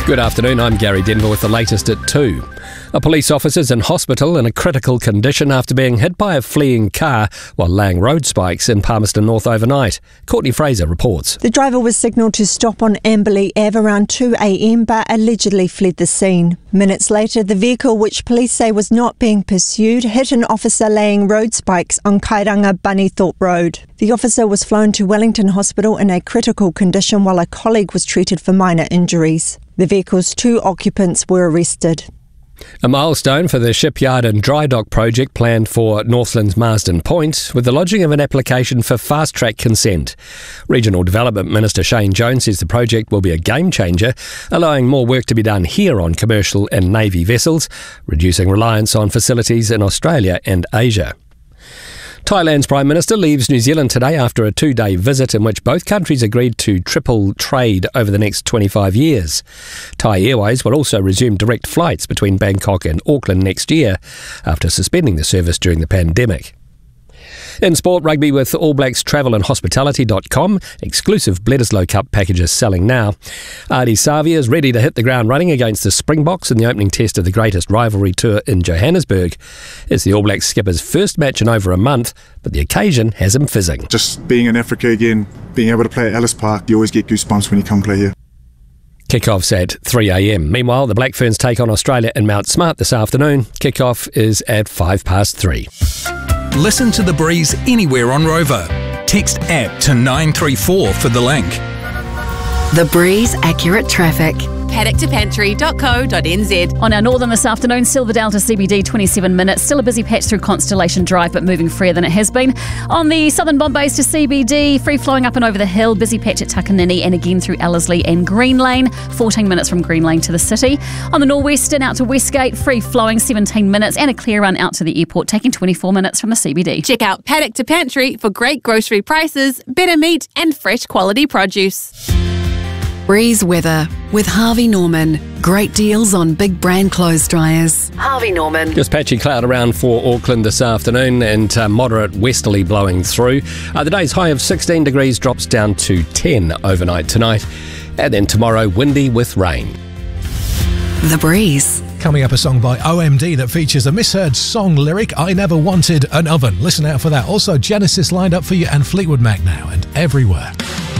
Good afternoon, I'm Gary Denver with the latest at 2. A police officer's in hospital in a critical condition after being hit by a fleeing car while laying road spikes in Palmerston North overnight. Courtney Fraser reports. The driver was signalled to stop on Amberley Ave around 2 a.m. but allegedly fled the scene. Minutes later, the vehicle, which police say was not being pursued, hit an officer laying road spikes on Kairanga Bunnythorpe Road. The officer was flown to Wellington Hospital in a critical condition while a colleague was treated for minor injuries. The vehicle's 2 occupants were arrested. A milestone for the shipyard and dry dock project planned for Northland's Marsden Point, with the lodging of an application for fast-track consent. Regional Development Minister Shane Jones says the project will be a game-changer, allowing more work to be done here on commercial and Navy vessels, reducing reliance on facilities in Australia and Asia. Thailand's Prime Minister leaves New Zealand today after a 2-day visit in which both countries agreed to triple trade over the next 25 years. Thai Airways will also resume direct flights between Bangkok and Auckland next year after suspending the service during the pandemic. In sport, rugby with All Blacks Travel and Hospitality.com. Exclusive Bledisloe Cup packages selling now. Ardie Savia is ready to hit the ground running against the Springboks in the opening test of the greatest rivalry tour in Johannesburg. It's the All Blacks skipper's first match in over a month, but the occasion has him fizzing. Just being in Africa again, being able to play at Ellis Park, you always get goosebumps when you come play here. Kick-off's at 3 a.m. Meanwhile, the Black Ferns take on Australia in Mount Smart this afternoon. Kick-off is at 3:05. Listen to The Breeze anywhere on Rover. Text APP to 934 for the link. The Breeze Accurate Traffic. paddock2pantry.co.nz. On our northern this afternoon, Silverdale to CBD, 27 minutes. Still a busy patch through Constellation Drive, but moving freer than it has been. On the southern Bombays to CBD, free flowing up and over the hill. Busy patch at Takanini and again through Ellerslie and Green Lane. 14 minutes from Green Lane to the city. On the northwestern out to Westgate, free flowing 17 minutes and a clear run out to the airport, taking 24 minutes from the CBD. Check out Paddock to Pantry for great grocery prices, better meat and fresh quality produce. Breeze weather with Harvey Norman. Great deals on big brand clothes dryers. Harvey Norman. Just patchy cloud around for Auckland this afternoon and moderate westerly blowing through. The day's high of 16 degrees drops down to 10 overnight tonight. And then tomorrow, windy with rain. The Breeze. Coming up, a song by OMD that features a misheard song lyric, I Never Wanted an Oven. Listen out for that. Also, Genesis lined up for you and Fleetwood Mac now and Everywhere.